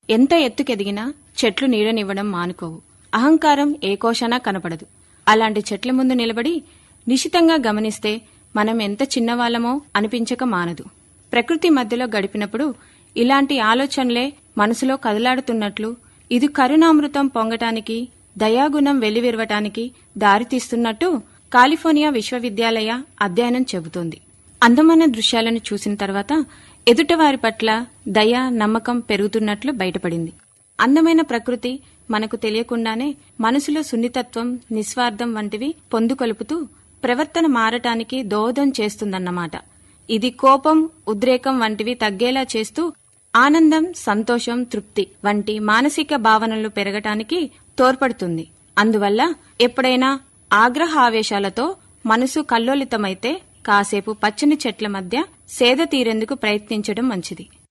ఎంత ఎత్తుకెదిగినా చెట్లు నీడనివ్వడం మానుకోవు. అహంకారం ఏ కోశానా కనపడదు. అలాంటి చెట్ల ముందు నిలబడి నిశితంగా గమనిస్తే మనం ఎంత చిన్నవాళ్లమో అనిపించక మానదు. ప్రకృతి మధ్యలో గడిపినప్పుడు ఇలాంటి ఆలోచనలే మనసులో కదలాడుతున్నట్లు, ఇది కరుణామృతం పొంగటానికి, దయాగుణం వెల్లివిరవటానికి దారితీస్తున్నట్టు కాలిఫోర్నియా విశ్వవిద్యాలయ అధ్యయనం చెబుతోంది. అందమైన దృశ్యాలను చూసిన తర్వాత ఎదుటవారి పట్ల దయ, నమ్మకం పెరుగుతున్నట్లు బయటపడింది. అందమైన ప్రకృతి మనకు తెలియకుండానే మనసులో సున్నితత్వం, నిస్వార్థం వంటివి పొందుకొలుపుతూ ప్రవర్తన మారటానికి దోహదం చేస్తుందన్నమాట. ఇది కోపం, ఉద్రేకం వంటివి తగ్గేలా చేస్తూ ఆనందం, సంతోషం, తృప్తి వంటి మానసిక భావనలు పెరగటానికి తోడ్పడుతుంది. అందువల్ల ఎప్పుడైనా ఆగ్రహావేశాలతో మనసు కల్లోలితమైతే కాసేపు పచ్చని చెట్ల మధ్య సేద తీరేందుకు ప్రయత్నించడం మంచిది.